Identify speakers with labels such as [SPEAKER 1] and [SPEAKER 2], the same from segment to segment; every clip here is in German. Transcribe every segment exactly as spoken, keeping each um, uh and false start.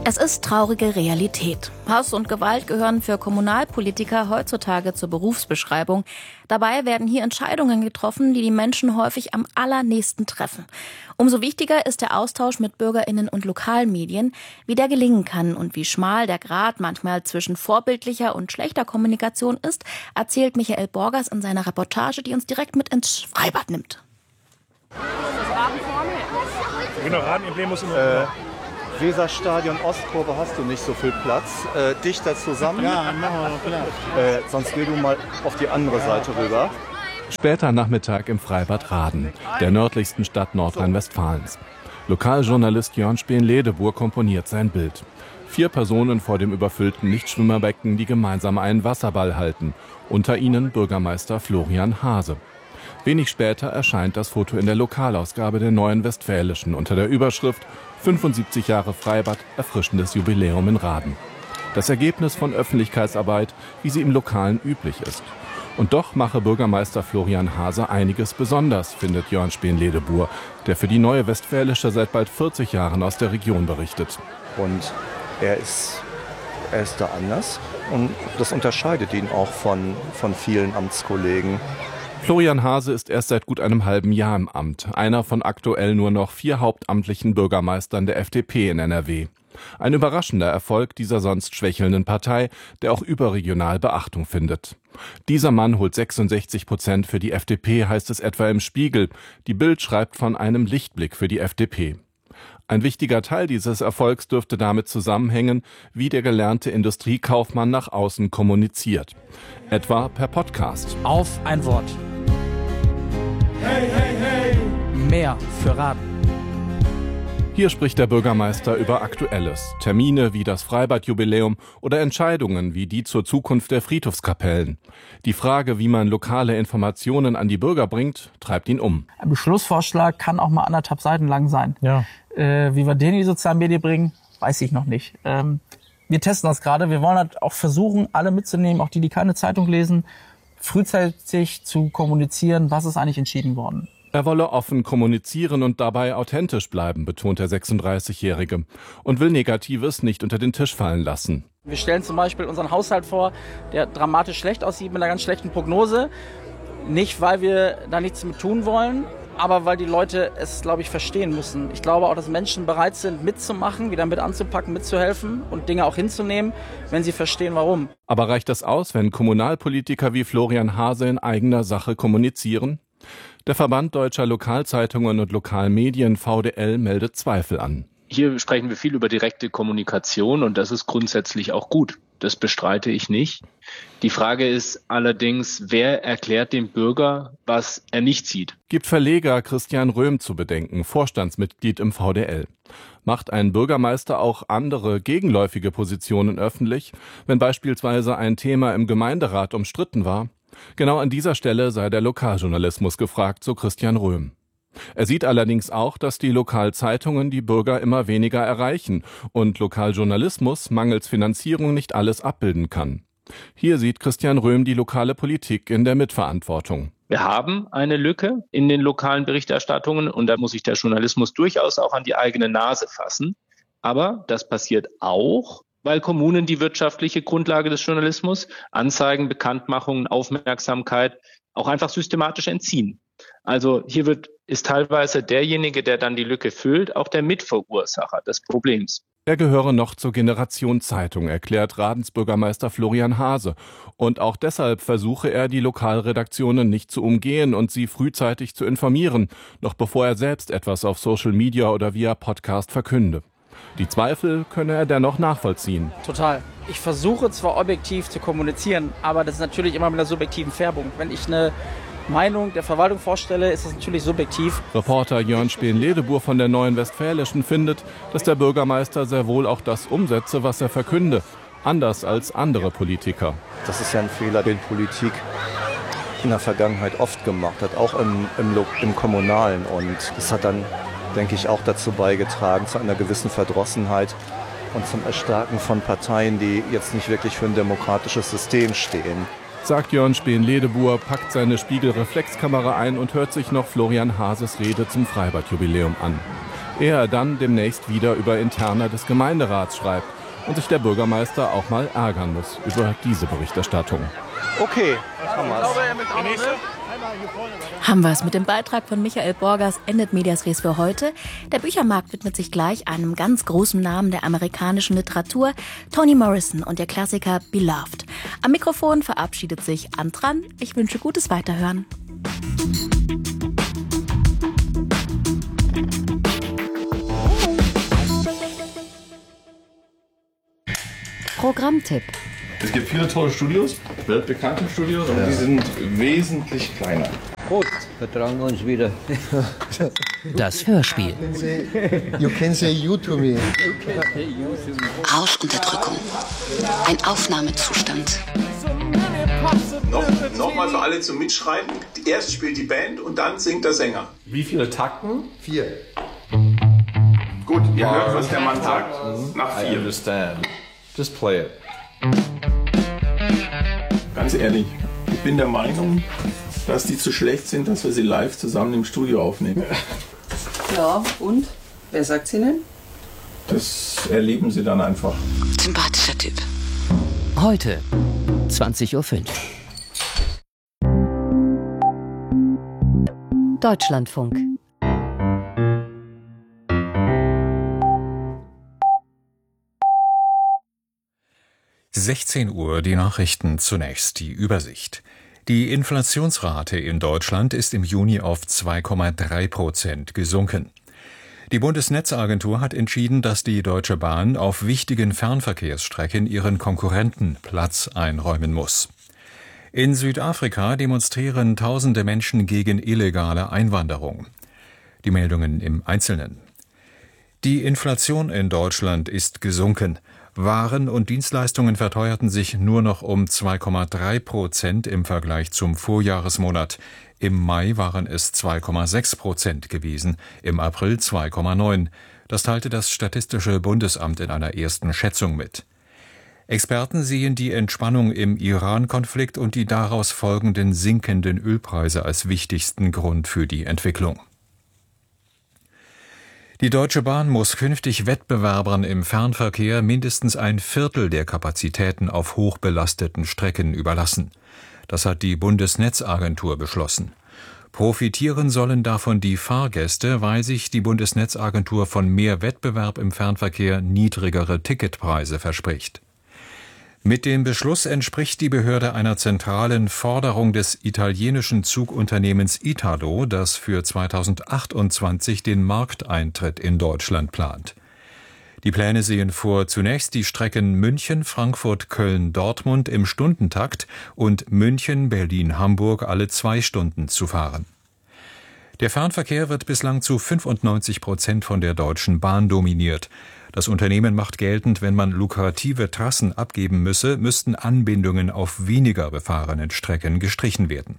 [SPEAKER 1] Es ist traurige Realität. Hass und Gewalt gehören für Kommunalpolitiker heutzutage zur Berufsbeschreibung. Dabei werden hier Entscheidungen getroffen, die die Menschen häufig am allernächsten treffen. Umso wichtiger ist der Austausch mit BürgerInnen und Lokalmedien, wie der gelingen kann und wie schmal der Grat manchmal zwischen vorbildlicher und schlechter Kommunikation ist, erzählt Michael Borgers in seiner Reportage, die uns direkt mit ins Freibad nimmt.
[SPEAKER 2] Genau, Radenemblem muss immer.
[SPEAKER 3] Äh, Weserstadion Ostkurve hast du nicht so viel Platz. Äh, dichter zusammen.
[SPEAKER 2] Ja, machen wir noch Platz.
[SPEAKER 3] Äh, sonst geh du mal auf die andere Seite rüber.
[SPEAKER 4] Später Nachmittag im Freibad Raden, der nördlichsten Stadt Nordrhein-Westfalens. Lokaljournalist Jörn Speen-Ledebur komponiert sein Bild. Vier Personen vor dem überfüllten Nichtschwimmerbecken, die gemeinsam einen Wasserball halten. Unter ihnen Bürgermeister Florian Haase. Wenig später erscheint das Foto in der Lokalausgabe der Neuen Westfälischen unter der Überschrift fünfundsiebzig Jahre Freibad, erfrischendes Jubiläum in Raden. Das Ergebnis von Öffentlichkeitsarbeit, wie sie im Lokalen üblich ist. Und doch mache Bürgermeister Florian Haase einiges besonders, findet Jörn Speen-Ledebur, der für die Neue Westfälische seit bald vierzig Jahren aus der Region berichtet.
[SPEAKER 3] Und er ist, er ist da anders und das unterscheidet ihn auch von, von vielen Amtskollegen.
[SPEAKER 4] Florian Haase ist erst seit gut einem halben Jahr im Amt, einer von aktuell nur noch vier hauptamtlichen Bürgermeistern der F D P in N R W. Ein überraschender Erfolg dieser sonst schwächelnden Partei, der auch überregional Beachtung findet. Dieser Mann holt sechsundsechzig Prozent für die F D P, heißt es etwa im Spiegel. Die Bild schreibt von einem Lichtblick für die F D P. Ein wichtiger Teil dieses Erfolgs dürfte damit zusammenhängen, wie der gelernte Industriekaufmann nach außen kommuniziert. Etwa per Podcast.
[SPEAKER 5] Auf ein Wort. Hey, hey, hey. Mehr für Raden.
[SPEAKER 4] Hier spricht der Bürgermeister über Aktuelles, Termine wie das Freibadjubiläum oder Entscheidungen wie die zur Zukunft der Friedhofskapellen. Die Frage, wie man lokale Informationen an die Bürger bringt, treibt ihn um.
[SPEAKER 5] Ein Beschlussvorschlag kann auch mal anderthalb Seiten lang sein.
[SPEAKER 2] Ja.
[SPEAKER 5] Äh, wie wir den in die sozialen Medien bringen, weiß ich noch nicht. Ähm, wir testen das gerade. Wir wollen halt auch versuchen, alle mitzunehmen, auch die, die keine Zeitung lesen, frühzeitig zu kommunizieren, was ist eigentlich entschieden worden.
[SPEAKER 4] Er wolle offen kommunizieren und dabei authentisch bleiben, betont der sechsunddreißigjährige, und will Negatives nicht unter den Tisch fallen lassen.
[SPEAKER 5] Wir stellen zum Beispiel unseren Haushalt vor, der dramatisch schlecht aussieht mit einer ganz schlechten Prognose. Nicht, weil wir da nichts mit tun wollen, aber weil die Leute es, glaube ich, verstehen müssen. Ich glaube auch, dass Menschen bereit sind, mitzumachen, wieder mit anzupacken, mitzuhelfen und Dinge auch hinzunehmen, wenn sie verstehen, warum.
[SPEAKER 4] Aber reicht das aus, wenn Kommunalpolitiker wie Florian Haase in eigener Sache kommunizieren? Der Verband Deutscher Lokalzeitungen und Lokalmedien V D L meldet Zweifel an.
[SPEAKER 6] Hier sprechen wir viel über direkte Kommunikation und das ist grundsätzlich auch gut. Das bestreite ich nicht. Die Frage ist allerdings, wer erklärt dem Bürger, was er nicht sieht?
[SPEAKER 4] Gibt Verleger Christian Röhm zu bedenken, Vorstandsmitglied im V D L. Macht ein Bürgermeister auch andere gegenläufige Positionen öffentlich, wenn beispielsweise ein Thema im Gemeinderat umstritten war? Genau an dieser Stelle sei der Lokaljournalismus gefragt, so Christian Röhm. Er sieht allerdings auch, dass die Lokalzeitungen die Bürger immer weniger erreichen und Lokaljournalismus mangels Finanzierung nicht alles abbilden kann. Hier sieht Christian Röhm die lokale Politik in der Mitverantwortung.
[SPEAKER 6] Wir haben eine Lücke in den lokalen Berichterstattungen und da muss sich der Journalismus durchaus auch an die eigene Nase fassen. Aber das passiert auch, weil Kommunen die wirtschaftliche Grundlage des Journalismus, Anzeigen, Bekanntmachungen, Aufmerksamkeit auch einfach systematisch entziehen. Also hier wird, ist teilweise derjenige, der dann die Lücke füllt, auch der Mitverursacher des Problems.
[SPEAKER 4] Er gehöre noch zur Generation Zeitung, erklärt Radens Bürgermeister Florian Haase. Und auch deshalb versuche er, die Lokalredaktionen nicht zu umgehen und sie frühzeitig zu informieren, noch bevor er selbst etwas auf Social Media oder via Podcast verkünde. Die Zweifel könne er dennoch nachvollziehen.
[SPEAKER 5] Total. Ich versuche zwar objektiv zu kommunizieren, aber das ist natürlich immer mit einer subjektiven Färbung. Wenn ich eine Meinung der Verwaltung vorstelle, ist das natürlich subjektiv.
[SPEAKER 4] Reporter Jörn Speen-Ledebur von der Neuen Westfälischen findet, dass der Bürgermeister sehr wohl auch das umsetze, was er verkünde, anders als andere Politiker.
[SPEAKER 3] Das ist ja ein Fehler, den Politik in der Vergangenheit oft gemacht hat, auch im, im, im Kommunalen. Und das hat dann, denke ich, auch dazu beigetragen, zu einer gewissen Verdrossenheit und zum Erstarken von Parteien, die jetzt nicht wirklich für ein demokratisches System stehen.
[SPEAKER 4] Sagt Jörn Speen-Ledebur, packt seine Spiegelreflexkamera ein und hört sich noch Florian Haases Rede zum Freibadjubiläum an. ehe er dann demnächst wieder über Interna des Gemeinderats schreibt und sich der Bürgermeister auch mal ärgern muss über diese Berichterstattung.
[SPEAKER 3] Okay, haben wir's.
[SPEAKER 1] Haben wir es mit dem Beitrag von Michael Borgers, endet Medias Res für heute. Der Büchermarkt widmet sich gleich einem ganz großen Namen der amerikanischen Literatur, Toni Morrison und der Klassiker Beloved. Am Mikrofon verabschiedet sich Antran. Ich wünsche gutes Weiterhören.
[SPEAKER 7] Programmtipp.
[SPEAKER 8] Es gibt viele tolle Studios, weltbekannte Studios, aber ja. die sind wesentlich kleiner.
[SPEAKER 9] Gut, vertrauen wir uns wieder.
[SPEAKER 10] Das Hörspiel.
[SPEAKER 11] You can say you to me.
[SPEAKER 12] Rauschunterdrückung. Ein Aufnahmezustand.
[SPEAKER 13] Noch, Nochmal für alle zum Mitschreiben. Erst spielt die Band und dann singt der Sänger.
[SPEAKER 8] Wie viele Takten?
[SPEAKER 11] Vier.
[SPEAKER 13] Gut, ihr hört, was der Mann sagt. Nach vier.
[SPEAKER 8] I understand. Just play it.
[SPEAKER 13] Ganz ehrlich, ich bin der Meinung, dass die zu schlecht sind, dass wir sie live zusammen im Studio aufnehmen.
[SPEAKER 14] Ja, und? Wer sagt's Ihnen?
[SPEAKER 13] Das erleben Sie dann einfach.
[SPEAKER 12] Sympathischer Typ.
[SPEAKER 10] Heute, zwanzig Uhr fünf.
[SPEAKER 7] Deutschlandfunk.
[SPEAKER 15] sechzehn Uhr, die Nachrichten, zunächst die Übersicht. Die Inflationsrate in Deutschland ist im Juni auf zwei Komma drei Prozent gesunken. Die Bundesnetzagentur hat entschieden, dass die Deutsche Bahn auf wichtigen Fernverkehrsstrecken ihren Konkurrenten Platz einräumen muss. In Südafrika demonstrieren tausende Menschen gegen illegale Einwanderung. Die Meldungen im Einzelnen. Die Inflation in Deutschland ist gesunken. Waren und Dienstleistungen verteuerten sich nur noch um zwei Komma drei Prozent im Vergleich zum Vorjahresmonat. Im Mai waren es zwei Komma sechs Prozent gewesen, im April zwei Komma neun. Das teilte das Statistische Bundesamt in einer ersten Schätzung mit. Experten sehen die Entspannung im Iran-Konflikt und die daraus folgenden sinkenden Ölpreise als wichtigsten Grund für die Entwicklung. Die Deutsche Bahn muss künftig Wettbewerbern im Fernverkehr mindestens ein Viertel der Kapazitäten auf hochbelasteten Strecken überlassen. Das hat die Bundesnetzagentur beschlossen. Profitieren sollen davon die Fahrgäste, weil sich die Bundesnetzagentur von mehr Wettbewerb im Fernverkehr niedrigere Ticketpreise verspricht. Mit dem Beschluss entspricht die Behörde einer zentralen Forderung des italienischen Zugunternehmens Italo, das für zweitausendachtundzwanzig den Markteintritt in Deutschland plant. Die Pläne sehen vor, zunächst die Strecken München, Frankfurt, Köln, Dortmund im Stundentakt und München, Berlin, Hamburg alle zwei Stunden zu fahren. Der Fernverkehr wird bislang zu fünfundneunzig Prozent von der Deutschen Bahn dominiert. Das Unternehmen macht geltend, wenn man lukrative Trassen abgeben müsse, müssten Anbindungen auf weniger befahrenen Strecken gestrichen werden.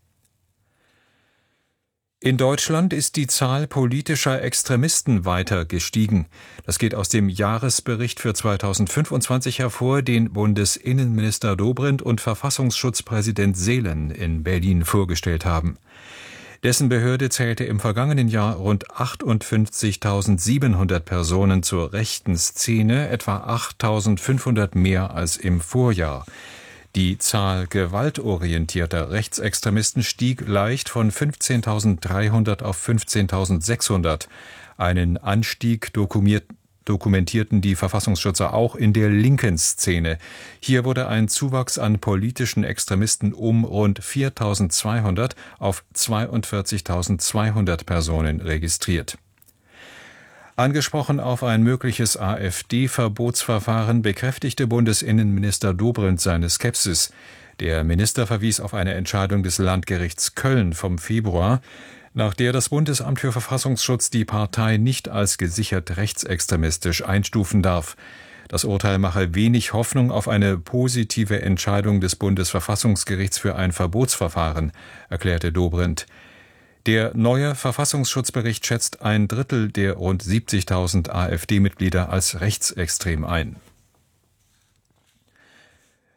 [SPEAKER 15] In Deutschland ist die Zahl politischer Extremisten weiter gestiegen. Das geht aus dem Jahresbericht für zweitausendfünfundzwanzig hervor, den Bundesinnenminister Dobrindt und Verfassungsschutzpräsident Seelen in Berlin vorgestellt haben. Dessen Behörde zählte im vergangenen Jahr rund achtundfünfzigtausendsiebenhundert Personen zur rechten Szene, etwa achttausendfünfhundert mehr als im Vorjahr. Die Zahl gewaltorientierter Rechtsextremisten stieg leicht von fünfzehntausenddreihundert auf fünfzehntausendsechshundert. Einen Anstieg dokumentierten dokumentierten die Verfassungsschützer auch in der linken Szene. Hier wurde ein Zuwachs an politischen Extremisten um rund viertausendzweihundert auf zweiundvierzigtausendzweihundert Personen registriert. Angesprochen auf ein mögliches AfD-Verbotsverfahren bekräftigte Bundesinnenminister Dobrindt seine Skepsis. Der Minister verwies auf eine Entscheidung des Landgerichts Köln vom Februar, nach der das Bundesamt für Verfassungsschutz die Partei nicht als gesichert rechtsextremistisch einstufen darf. Das Urteil mache wenig Hoffnung auf eine positive Entscheidung des Bundesverfassungsgerichts für ein Verbotsverfahren, erklärte Dobrindt. Der neue Verfassungsschutzbericht schätzt ein Drittel der rund siebzigtausend AfD-Mitglieder als rechtsextrem ein.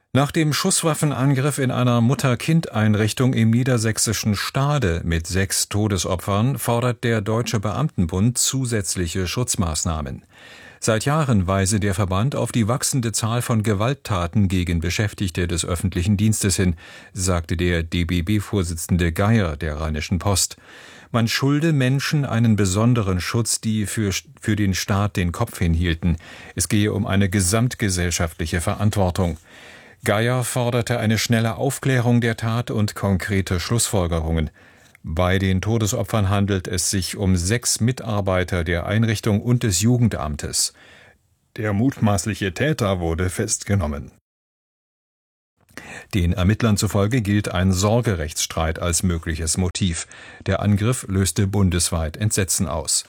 [SPEAKER 15] Nach dem Schusswaffenangriff in einer Mutter-Kind-Einrichtung im niedersächsischen Stade mit sechs Todesopfern fordert der Deutsche Beamtenbund zusätzliche Schutzmaßnahmen. Seit Jahren weise der Verband auf die wachsende Zahl von Gewalttaten gegen Beschäftigte des öffentlichen Dienstes hin, sagte der D B B-Vorsitzende Geier der Rheinischen Post. Man schulde Menschen einen besonderen Schutz, die für, für den Staat den Kopf hinhielten. Es gehe um eine gesamtgesellschaftliche Verantwortung. Geier forderte eine schnelle Aufklärung der Tat und konkrete Schlussfolgerungen. Bei den Todesopfern handelt es sich um sechs Mitarbeiter der Einrichtung und des Jugendamtes. Der mutmaßliche Täter wurde festgenommen. Den Ermittlern zufolge gilt ein Sorgerechtsstreit als mögliches Motiv. Der Angriff löste bundesweit Entsetzen aus.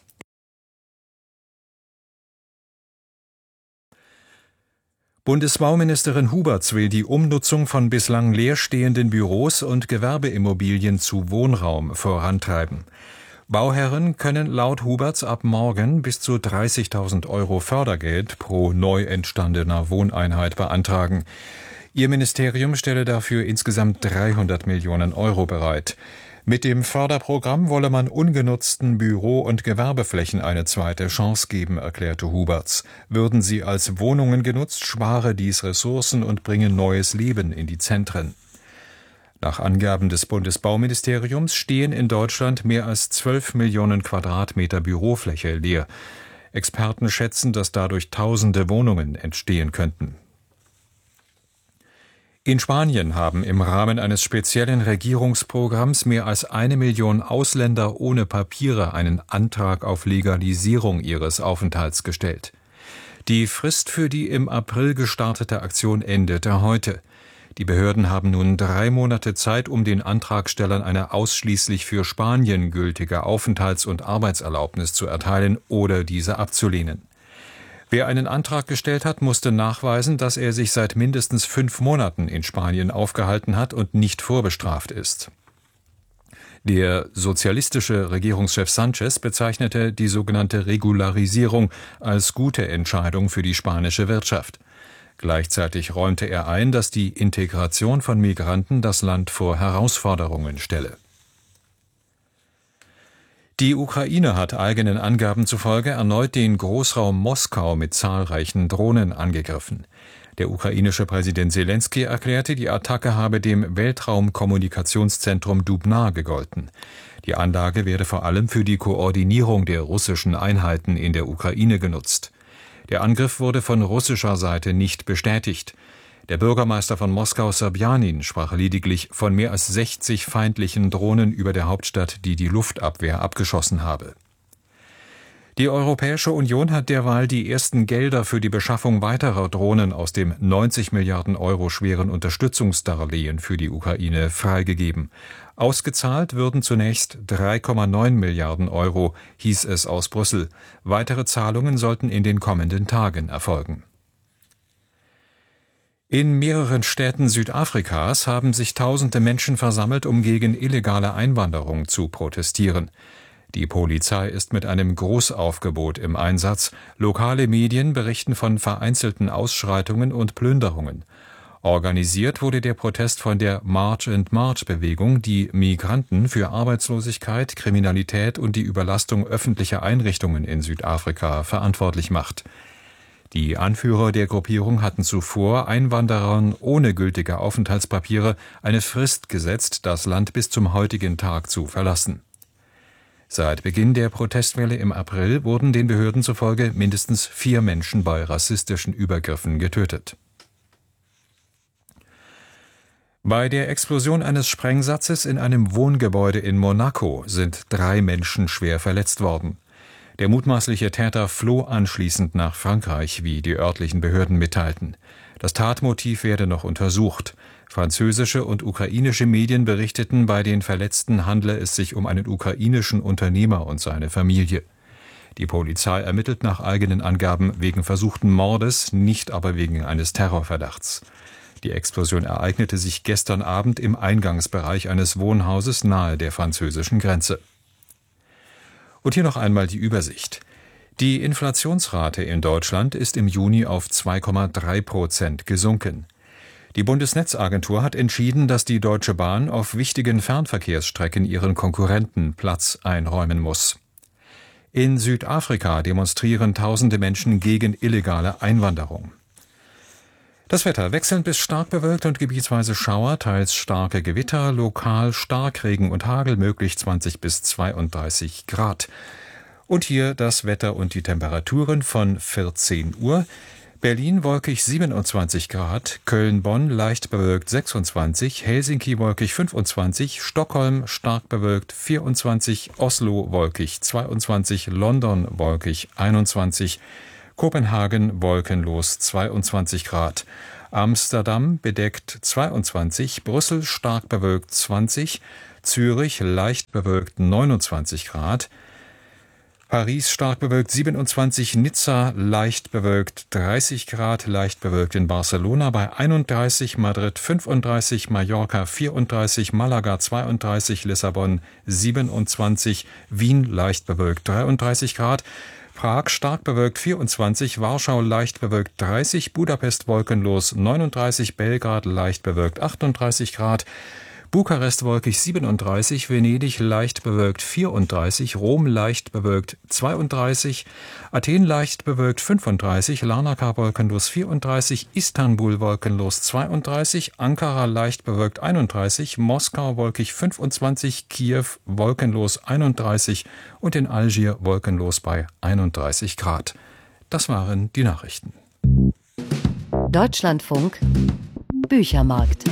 [SPEAKER 15] Bundesbauministerin Huberts will die Umnutzung von bislang leerstehenden Büros und Gewerbeimmobilien zu Wohnraum vorantreiben. Bauherren können laut Huberts ab morgen bis zu dreißigtausend Euro Fördergeld pro neu entstandener Wohneinheit beantragen. Ihr Ministerium stelle dafür insgesamt dreihundert Millionen Euro bereit. Mit dem Förderprogramm wolle man ungenutzten Büro- und Gewerbeflächen eine zweite Chance geben, erklärte Huberts. Würden sie als Wohnungen genutzt, spare dies Ressourcen und bringe neues Leben in die Zentren. Nach Angaben des Bundesbauministeriums stehen in Deutschland mehr als zwölf Millionen Quadratmeter Bürofläche leer. Experten schätzen, dass dadurch tausende Wohnungen entstehen könnten. In Spanien haben im Rahmen eines speziellen Regierungsprogramms mehr als eine Million Ausländer ohne Papiere einen Antrag auf Legalisierung ihres Aufenthalts gestellt. Die Frist für die im April gestartete Aktion endete heute. Die Behörden haben nun drei Monate Zeit, um den Antragstellern eine ausschließlich für Spanien gültige Aufenthalts- und Arbeitserlaubnis zu erteilen oder diese abzulehnen. Wer einen Antrag gestellt hat, musste nachweisen, dass er sich seit mindestens fünf Monaten in Spanien aufgehalten hat und nicht vorbestraft ist. Der sozialistische Regierungschef Sánchez bezeichnete die sogenannte Regularisierung als gute Entscheidung für die spanische Wirtschaft. Gleichzeitig räumte er ein, dass die Integration von Migranten das Land vor Herausforderungen stelle. Die Ukraine hat eigenen Angaben zufolge erneut den Großraum Moskau mit zahlreichen Drohnen angegriffen. Der ukrainische Präsident Selenskyj erklärte, die Attacke habe dem Weltraumkommunikationszentrum Dubna gegolten. Die Anlage werde vor allem für die Koordinierung der russischen Einheiten in der Ukraine genutzt. Der Angriff wurde von russischer Seite nicht bestätigt. Der Bürgermeister von Moskau, Sobjanin, sprach lediglich von mehr als sechzig feindlichen Drohnen über der Hauptstadt, die die Luftabwehr abgeschossen habe. Die Europäische Union hat derweil die ersten Gelder für die Beschaffung weiterer Drohnen aus dem neunzig Milliarden Euro schweren Unterstützungsdarlehen für die Ukraine freigegeben. Ausgezahlt würden zunächst drei Komma neun Milliarden Euro, hieß es aus Brüssel. Weitere Zahlungen sollten in den kommenden Tagen erfolgen. In mehreren Städten Südafrikas haben sich tausende Menschen versammelt, um gegen illegale Einwanderung zu protestieren. Die Polizei ist mit einem Großaufgebot im Einsatz. Lokale Medien berichten von vereinzelten Ausschreitungen und Plünderungen. Organisiert wurde der Protest von der March and March-Bewegung, die Migranten für Arbeitslosigkeit, Kriminalität und die Überlastung öffentlicher Einrichtungen in Südafrika verantwortlich macht. Die Anführer der Gruppierung hatten zuvor Einwanderern ohne gültige Aufenthaltspapiere eine Frist gesetzt, das Land bis zum heutigen Tag zu verlassen. Seit Beginn der Protestwelle im April wurden den Behörden zufolge mindestens vier Menschen bei rassistischen Übergriffen getötet. Bei der Explosion eines Sprengsatzes in einem Wohngebäude in Monaco sind drei Menschen schwer verletzt worden. Der mutmaßliche Täter floh anschließend nach Frankreich, wie die örtlichen Behörden mitteilten. Das Tatmotiv werde noch untersucht. Französische und ukrainische Medien berichteten, bei den Verletzten handle es sich um einen ukrainischen Unternehmer und seine Familie. Die Polizei ermittelt nach eigenen Angaben wegen versuchten Mordes, nicht aber wegen eines Terrorverdachts. Die Explosion ereignete sich gestern Abend im Eingangsbereich eines Wohnhauses nahe der französischen Grenze. Und hier noch einmal die Übersicht. Die Inflationsrate in Deutschland ist im Juni auf zwei Komma drei Prozent gesunken. Die Bundesnetzagentur hat entschieden, dass die Deutsche Bahn auf wichtigen Fernverkehrsstrecken ihren Konkurrenten Platz einräumen muss. In Südafrika demonstrieren tausende Menschen gegen illegale Einwanderung. Das Wetter wechselnd bis stark bewölkt und gebietsweise Schauer, teils starke Gewitter, lokal Starkregen und Hagel, möglich zwanzig bis zweiunddreißig Grad. Und hier das Wetter und die Temperaturen von vierzehn Uhr. Berlin wolkig siebenundzwanzig Grad, Köln-Bonn leicht bewölkt sechsundzwanzig, Helsinki wolkig fünfundzwanzig, Stockholm stark bewölkt vierundzwanzig, Oslo wolkig zweiundzwanzig, London wolkig einundzwanzig, Kopenhagen wolkenlos zweiundzwanzig Grad, Amsterdam bedeckt zweiundzwanzig, Brüssel stark bewölkt zwanzig, Zürich leicht bewölkt neunundzwanzig Grad, Paris stark bewölkt siebenundzwanzig, Nizza leicht bewölkt dreißig Grad, leicht bewölkt in Barcelona bei einunddreißig, Madrid fünfunddreißig, Mallorca vierunddreißig, Malaga zweiunddreißig, Lissabon siebenundzwanzig, Wien leicht bewölkt dreiunddreißig Grad, Prag stark bewölkt vierundzwanzig, Warschau leicht bewölkt dreißig, Budapest wolkenlos neununddreißig, Belgrad leicht bewölkt achtunddreißig Grad, Bukarest wolkig siebenunddreißig, Venedig leicht bewölkt vierunddreißig, Rom leicht bewölkt zweiunddreißig, Athen leicht bewölkt fünfunddreißig, Larnaca wolkenlos vierunddreißig, Istanbul wolkenlos zweiunddreißig, Ankara leicht bewölkt einunddreißig, Moskau wolkig fünfundzwanzig, Kiew wolkenlos einunddreißig und in Algier wolkenlos bei einunddreißig Grad. Das waren die Nachrichten.
[SPEAKER 7] Deutschlandfunk Büchermarkt.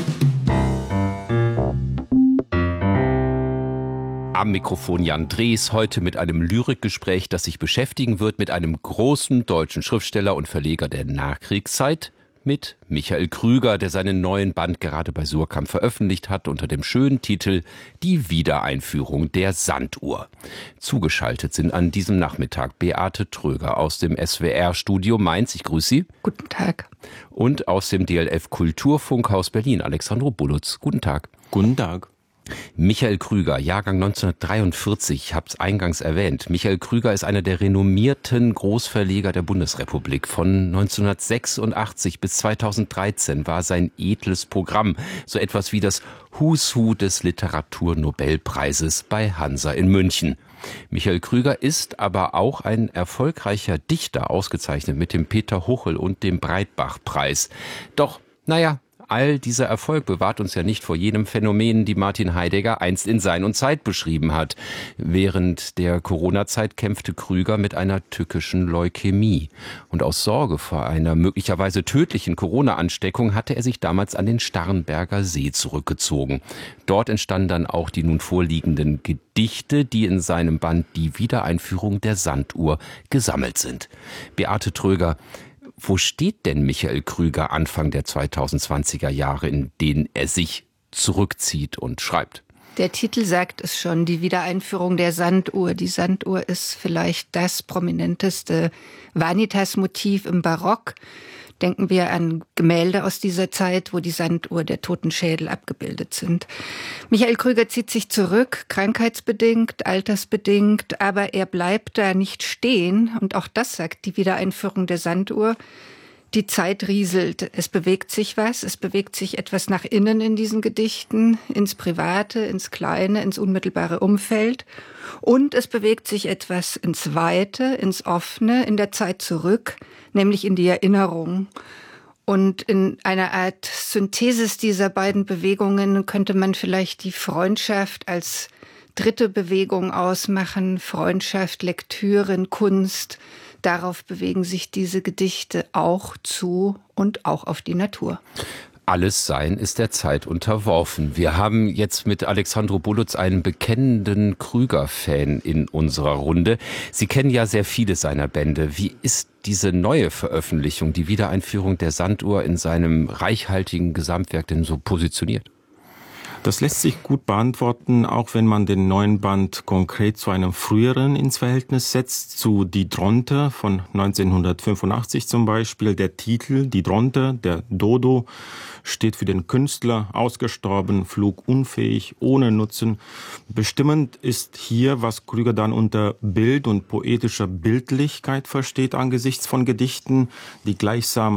[SPEAKER 16] Am Mikrofon Jan Drees, heute mit einem Lyrikgespräch, das sich beschäftigen wird mit einem großen deutschen Schriftsteller und Verleger der Nachkriegszeit, mit Michael Krüger, der seinen neuen Band gerade bei Suhrkamp veröffentlicht hat unter dem schönen Titel Die Wiedereinführung der Sanduhr. Zugeschaltet sind an diesem Nachmittag Beate Tröger aus dem S W R-Studio Mainz. Ich grüße Sie.
[SPEAKER 17] Guten Tag.
[SPEAKER 16] Und aus dem D L F-Kulturfunkhaus Berlin, Alexandro Bulutz. Guten Tag.
[SPEAKER 18] Guten Tag.
[SPEAKER 16] Michael Krüger, Jahrgang neunzehnhundertdreiundvierzig, ich habe es eingangs erwähnt. Michael Krüger ist einer der renommierten Großverleger der Bundesrepublik. Von neunzehnhundertsechsundachtzig bis zweitausenddreizehn war sein edles Programm so etwas wie das Who's Who des Literaturnobelpreises bei Hansa in München. Michael Krüger ist aber auch ein erfolgreicher Dichter, ausgezeichnet mit dem Peter Huchel und dem Breitbach-Preis. Doch, naja, all dieser Erfolg bewahrt uns ja nicht vor jenem Phänomen, die Martin Heidegger einst in Sein und Zeit beschrieben hat. Während der Corona-Zeit kämpfte Krüger mit einer tückischen Leukämie. Und aus Sorge vor einer möglicherweise tödlichen Corona-Ansteckung hatte er sich damals an den Starnberger See zurückgezogen. Dort entstanden dann auch die nun vorliegenden Gedichte, die in seinem Band Die Wiedereinführung der Sanduhr gesammelt sind. Beate Tröger, wo steht denn Michael Krüger Anfang der zweitausendzwanziger Jahre, in denen er sich zurückzieht und schreibt?
[SPEAKER 17] Der Titel sagt es schon, die Wiedereinführung der Sanduhr. Die Sanduhr ist vielleicht das prominenteste Vanitas-Motiv im Barock. Denken wir an Gemälde aus dieser Zeit, wo die Sanduhr, der Totenschädel abgebildet sind. Michael Krüger zieht sich zurück, krankheitsbedingt, altersbedingt, aber er bleibt da nicht stehen. Und auch das sagt die Wiedereinführung der Sanduhr. Die Zeit rieselt, es bewegt sich was, es bewegt sich etwas nach innen in diesen Gedichten, ins Private, ins Kleine, ins unmittelbare Umfeld. Und es bewegt sich etwas ins Weite, ins Offene, in der Zeit zurück, nämlich in die Erinnerung. Und in einer Art Synthesis dieser beiden Bewegungen könnte man vielleicht die Freundschaft als dritte Bewegung ausmachen. Freundschaft, Lektüren, Kunst. Darauf bewegen sich diese Gedichte auch zu und auch auf die Natur.
[SPEAKER 16] Alles Sein ist der Zeit unterworfen. Wir haben jetzt mit Alexandro Bulutz einen bekennenden Krüger-Fan in unserer Runde. Sie kennen ja sehr viele seiner Bände. Wie ist diese neue Veröffentlichung, die Wiedereinführung der Sanduhr in seinem reichhaltigen Gesamtwerk denn so positioniert?
[SPEAKER 18] Das lässt sich gut beantworten, auch wenn man den neuen Band konkret zu einem früheren ins Verhältnis setzt, zu Die Dronte von neunzehnhundertfünfundachtzig zum Beispiel. Der Titel Die Dronte, der Dodo, steht für den Künstler, ausgestorben, flugunfähig, ohne Nutzen. Bestimmend ist hier, was Krüger dann unter Bild und poetischer Bildlichkeit versteht angesichts von Gedichten, die gleichsam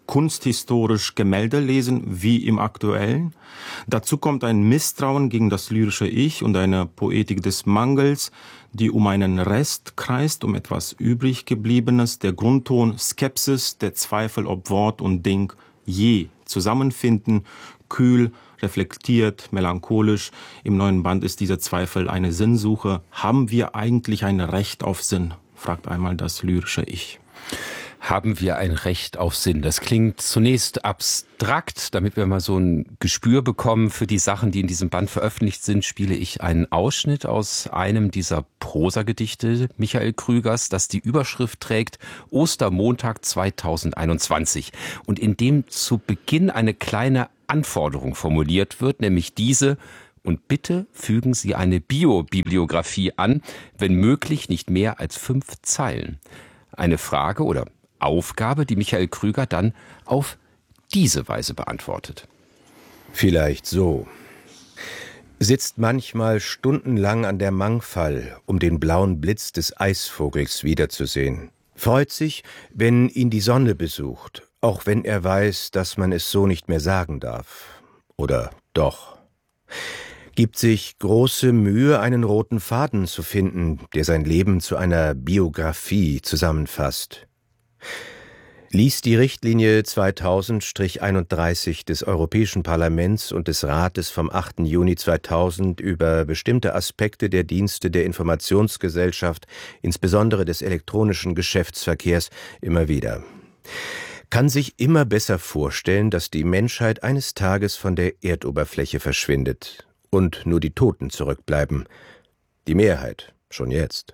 [SPEAKER 18] kunsthistorisch Gemälde lesen wie im aktuellen. Dazu kommt ein Misstrauen gegen das lyrische Ich und eine Poetik des Mangels, die um einen Rest kreist, um etwas übrig gebliebenes, der Grundton Skepsis, der Zweifel, ob Wort und Ding je zusammenfinden, kühl, reflektiert, melancholisch. Im neuen Band ist dieser Zweifel eine Sinnsuche. Haben wir eigentlich ein Recht auf Sinn? Fragt einmal das lyrische Ich.
[SPEAKER 16] Haben wir ein Recht auf Sinn? Das klingt zunächst abstrakt. Damit wir mal so ein Gespür bekommen für die Sachen, die in diesem Band veröffentlicht sind, spiele ich einen Ausschnitt aus einem dieser Prosagedichte Michael Krügers, das die Überschrift trägt Ostermontag zweitausendeinundzwanzig und in dem zu Beginn eine kleine Anforderung formuliert wird, nämlich diese: Und bitte fügen Sie eine Biobibliografie an, wenn möglich nicht mehr als fünf Zeilen. Eine Frage oder Aufgabe, die Michael Krüger dann auf diese Weise beantwortet.
[SPEAKER 19] Vielleicht so. Sitzt manchmal stundenlang an der Mangfall, um den blauen Blitz des Eisvogels wiederzusehen. Freut sich, wenn ihn die Sonne besucht, auch wenn er weiß, dass man es so nicht mehr sagen darf. Oder doch. Gibt sich große Mühe, einen roten Faden zu finden, der sein Leben zu einer Biografie zusammenfasst. Liest die Richtlinie zweitausend einunddreißig des Europäischen Parlaments und des Rates vom achten Juni zweitausend über bestimmte Aspekte der Dienste der Informationsgesellschaft, insbesondere des elektronischen Geschäftsverkehrs, immer wieder. Kann sich immer besser vorstellen, dass die Menschheit eines Tages von der Erdoberfläche verschwindet und nur die Toten zurückbleiben. Die Mehrheit, schon jetzt.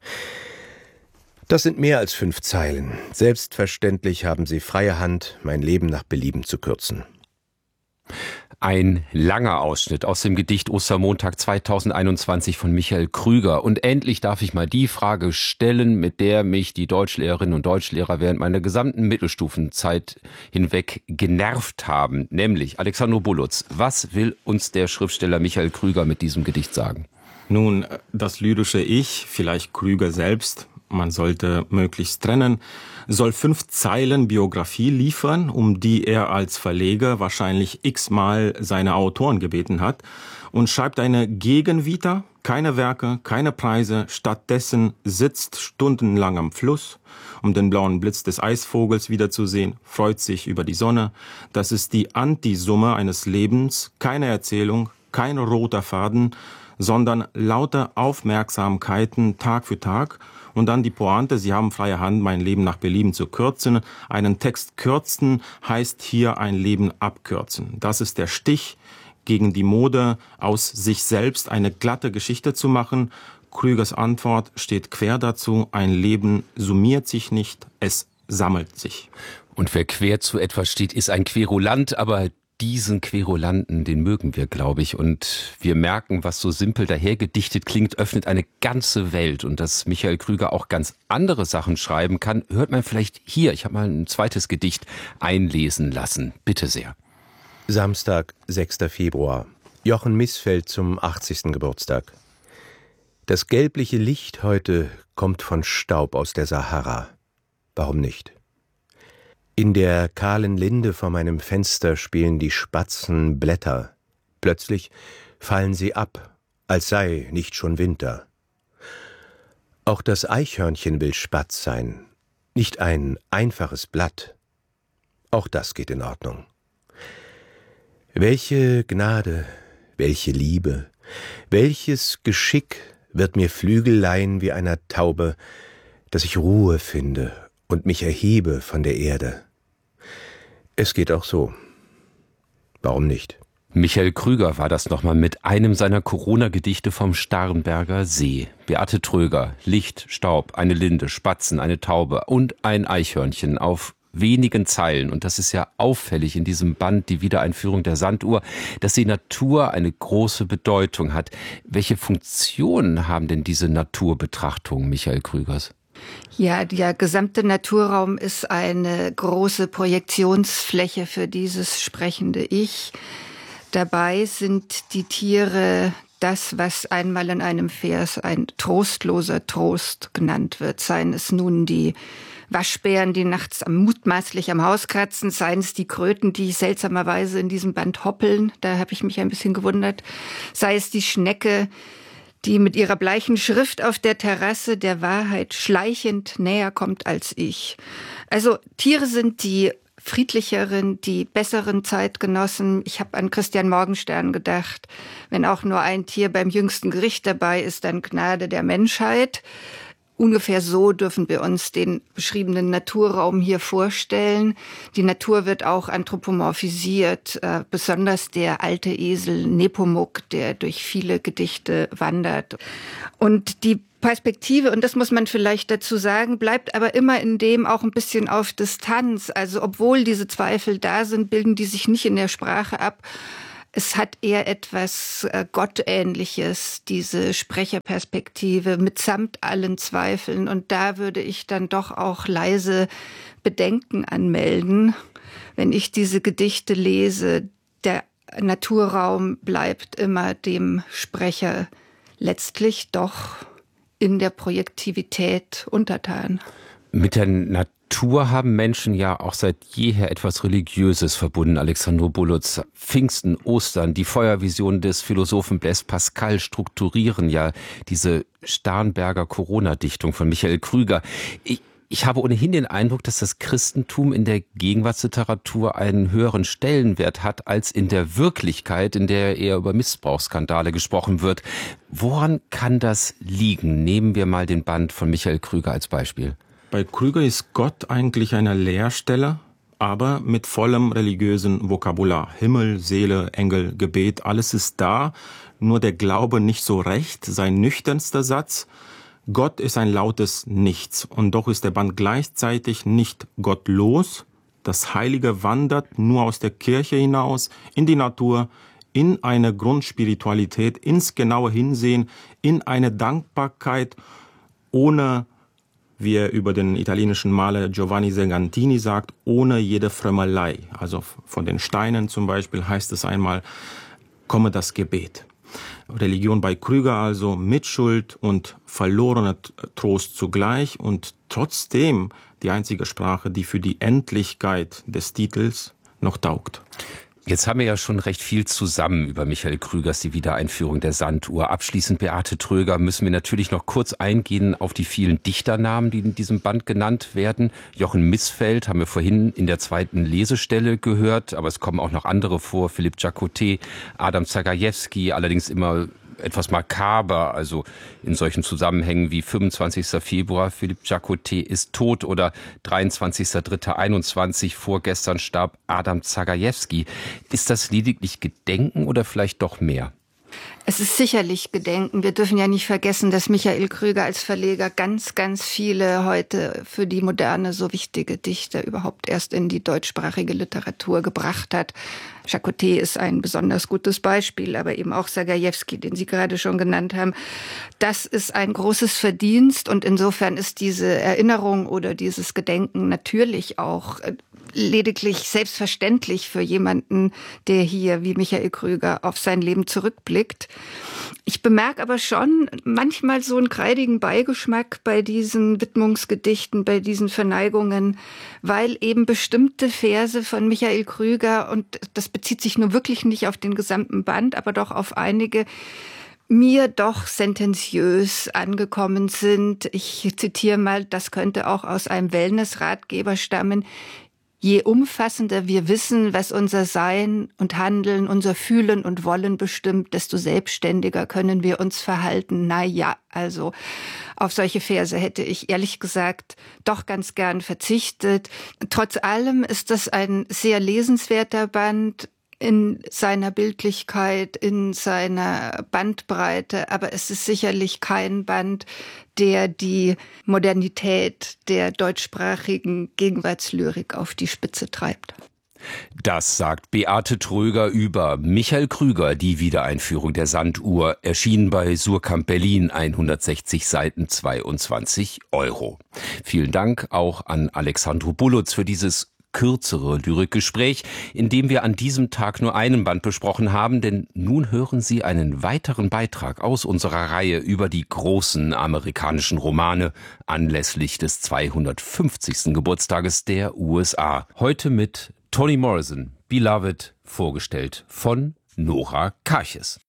[SPEAKER 19] Das sind mehr als fünf Zeilen. Selbstverständlich haben Sie freie Hand, mein Leben nach Belieben zu kürzen.
[SPEAKER 16] Ein langer Ausschnitt aus dem Gedicht Ostermontag zweitausendeinundzwanzig von Michael Krüger. Und endlich darf ich mal die Frage stellen, mit der mich die Deutschlehrerinnen und Deutschlehrer während meiner gesamten Mittelstufenzeit hinweg genervt haben. Nämlich, Alexandro Bulutz, was will uns der Schriftsteller Michael Krüger mit diesem Gedicht sagen?
[SPEAKER 18] Nun, das lyrische Ich, vielleicht Krüger selbst, man sollte möglichst trennen, soll fünf Zeilen Biografie liefern, um die er als Verleger wahrscheinlich x-mal seine Autoren gebeten hat, und schreibt eine Gegenvita, keine Werke, keine Preise, stattdessen sitzt stundenlang am Fluss, um den blauen Blitz des Eisvogels wiederzusehen, freut sich über die Sonne. Das ist die Antisumme eines Lebens, keine Erzählung, kein roter Faden, sondern lauter Aufmerksamkeiten Tag für Tag. Und dann die Pointe, Sie haben freie Hand, mein Leben nach Belieben zu kürzen. Einen Text kürzen heißt hier ein Leben abkürzen. Das ist der Stich gegen die Mode, aus sich selbst eine glatte Geschichte zu machen. Krügers Antwort steht quer dazu: Ein Leben summiert sich nicht, es sammelt sich.
[SPEAKER 16] Und wer quer zu etwas steht, ist ein Querulant, aber diesen Querulanten, den mögen wir, glaube ich. Und wir merken, was so simpel dahergedichtet klingt, öffnet eine ganze Welt. Und dass Michael Krüger auch ganz andere Sachen schreiben kann, hört man vielleicht hier. Ich habe mal ein zweites Gedicht einlesen lassen. Bitte sehr.
[SPEAKER 19] Samstag, sechster Februar. Jochen Missfeld zum achtzigsten Geburtstag. Das gelbliche Licht heute kommt von Staub aus der Sahara. Warum nicht? In der kahlen Linde vor meinem Fenster spielen die Spatzen Blätter. Plötzlich fallen sie ab, als sei nicht schon Winter. Auch das Eichhörnchen will Spatz sein, nicht ein einfaches Blatt. Auch das geht in Ordnung. Welche Gnade, welche Liebe, welches Geschick wird mir Flügel leihen wie einer Taube, dass ich Ruhe finde und mich erhebe von der Erde. Es geht auch so. Warum nicht?
[SPEAKER 16] Michael Krüger war das nochmal mit einem seiner Corona-Gedichte vom Starnberger See. Beate Tröger, Licht, Staub, eine Linde, Spatzen, eine Taube und ein Eichhörnchen auf wenigen Zeilen. Und das ist ja auffällig in diesem Band, die Wiedereinführung der Sanduhr, dass die Natur eine große Bedeutung hat. Welche Funktionen haben denn diese Naturbetrachtungen Michael Krügers?
[SPEAKER 17] Ja, der gesamte Naturraum ist eine große Projektionsfläche für dieses sprechende Ich. Dabei sind die Tiere das, was einmal in einem Vers ein trostloser Trost genannt wird. Seien es nun die Waschbären, die nachts am, mutmaßlich am Haus kratzen, seien es die Kröten, die seltsamerweise in diesem Band hoppeln, da habe ich mich ein bisschen gewundert, sei es die Schnecke, die mit ihrer bleichen Schrift auf der Terrasse der Wahrheit schleichend näher kommt als ich. Also Tiere sind die friedlicheren, die besseren Zeitgenossen. Ich habe an Christian Morgenstern gedacht. Wenn auch nur ein Tier beim jüngsten Gericht dabei ist, dann Gnade der Menschheit. Ungefähr so dürfen wir uns den beschriebenen Naturraum hier vorstellen. Die Natur wird auch anthropomorphisiert, äh, besonders der alte Esel Nepomuk, der durch viele Gedichte wandert. Und die Perspektive, und das muss man vielleicht dazu sagen, bleibt aber immer in dem auch ein bisschen auf Distanz. Also obwohl diese Zweifel da sind, bilden die sich nicht in der Sprache ab. Es hat eher etwas äh, Gottähnliches, diese Sprecherperspektive, mitsamt allen Zweifeln. Und da würde ich dann doch auch leise Bedenken anmelden, wenn ich diese Gedichte lese. Der Naturraum bleibt immer dem Sprecher letztlich doch in der Projektivität untertan.
[SPEAKER 16] Mit der Natur haben Menschen ja auch seit jeher etwas Religiöses verbunden, Alexandro Bulutz. Pfingsten, Ostern, die Feuervisionen des Philosophen Blaise Pascal strukturieren ja diese Starnberger Corona-Dichtung von Michael Krüger. Ich, ich habe ohnehin den Eindruck, dass das Christentum in der Gegenwartsliteratur einen höheren Stellenwert hat als in der Wirklichkeit, in der eher über Missbrauchsskandale gesprochen wird. Woran kann das liegen? Nehmen wir mal den Band von Michael Krüger als Beispiel.
[SPEAKER 18] Bei Krüger ist Gott eigentlich eine Leerstelle, aber mit vollem religiösen Vokabular. Himmel, Seele, Engel, Gebet, alles ist da, nur der Glaube nicht so recht. Sein nüchternster Satz: Gott ist ein lautes Nichts. Und doch ist der Band gleichzeitig nicht gottlos. Das Heilige wandert nur aus der Kirche hinaus, in die Natur, in eine Grundspiritualität, ins genaue Hinsehen, in eine Dankbarkeit, ohne, wie er über den italienischen Maler Giovanni Segantini sagt, ohne jede Frömmelei. Also von den Steinen zum Beispiel heißt es einmal, komme das Gebet. Religion bei Krüger also Mitschuld und verlorener Trost zugleich und trotzdem die einzige Sprache, die für die Endlichkeit des Titels noch taugt.
[SPEAKER 16] Jetzt haben wir ja schon recht viel zusammen über Michael Krügers Die Wiedereinführung der Sanduhr. Abschließend, Beate Tröger, müssen wir natürlich noch kurz eingehen auf die vielen Dichternamen, die in diesem Band genannt werden. Jochen Missfeld haben wir vorhin in der zweiten Lesestelle gehört, aber es kommen auch noch andere vor. Philipp Jacotet, Adam Zagajewski, allerdings immer etwas makaber, also in solchen Zusammenhängen wie fünfundzwanzigster Februar, Philipp Jacotet ist tot, oder dreiundzwanzigster dritter einundzwanzig, vorgestern starb Adam Zagajewski. Ist das lediglich Gedenken oder vielleicht doch mehr?
[SPEAKER 17] Es ist sicherlich Gedenken. Wir dürfen ja nicht vergessen, dass Michael Krüger als Verleger ganz, ganz viele heute für die Moderne so wichtige Dichter überhaupt erst in die deutschsprachige Literatur gebracht hat. Jacotet ist ein besonders gutes Beispiel, aber eben auch Zagajewski, den Sie gerade schon genannt haben. Das ist ein großes Verdienst und insofern ist diese Erinnerung oder dieses Gedenken natürlich auch lediglich selbstverständlich für jemanden, der hier wie Michael Krüger auf sein Leben zurückblickt. Ich bemerke aber schon manchmal so einen kreidigen Beigeschmack bei diesen Widmungsgedichten, bei diesen Verneigungen, weil eben bestimmte Verse von Michael Krüger, und das bezieht sich nur wirklich nicht auf den gesamten Band, aber doch auf einige, mir doch sentenziös angekommen sind. Ich zitiere mal, das könnte auch aus einem Wellness-Ratgeber stammen. Je umfassender wir wissen, was unser Sein und Handeln, unser Fühlen und Wollen bestimmt, desto selbstständiger können wir uns verhalten. Na ja, also auf solche Verse hätte ich ehrlich gesagt doch ganz gern verzichtet. Trotz allem ist das ein sehr lesenswerter Band in seiner Bildlichkeit, in seiner Bandbreite, aber es ist sicherlich kein Band, der die Modernität der deutschsprachigen Gegenwartslyrik auf die Spitze treibt.
[SPEAKER 16] Das sagt Beate Tröger über Michael Krüger, Die Wiedereinführung der Sanduhr, erschienen bei Surkamp Berlin, hundertsechzig Seiten, zweiundzwanzig Euro. Vielen Dank auch an Alexandro Bulutz für dieses kürzere Lyrikgespräch, in dem wir an diesem Tag nur einen Band besprochen haben, denn nun hören Sie einen weiteren Beitrag aus unserer Reihe über die großen amerikanischen Romane anlässlich des zweihundertfünfzigsten Geburtstages der U S A. Heute mit Toni Morrison, Beloved, vorgestellt von Nora Karches.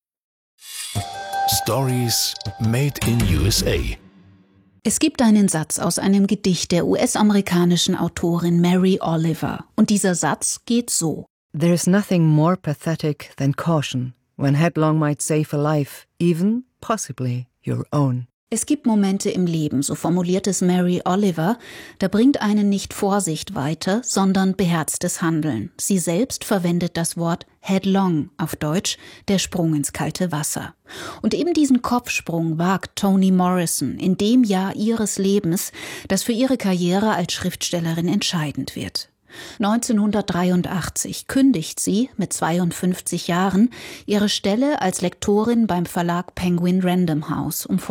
[SPEAKER 20] Stories made in U S A.
[SPEAKER 21] Es gibt einen Satz aus einem Gedicht der U S-amerikanischen Autorin Mary Oliver. Und dieser Satz geht so.
[SPEAKER 22] There's nothing more pathetic than caution, when headlong might save a life, even, possibly, your own.
[SPEAKER 21] Es gibt Momente im Leben, so formuliert es Mary Oliver, da bringt einen nicht Vorsicht weiter, sondern beherztes Handeln. Sie selbst verwendet das Wort headlong, auf Deutsch der Sprung ins kalte Wasser. Und eben diesen Kopfsprung wagt Toni Morrison in dem Jahr ihres Lebens, das für ihre Karriere als Schriftstellerin entscheidend wird. neunzehnhundertdreiundachtzig kündigt sie mit zweiundfünfzig Jahren ihre Stelle als Lektorin beim Verlag Penguin Random House, um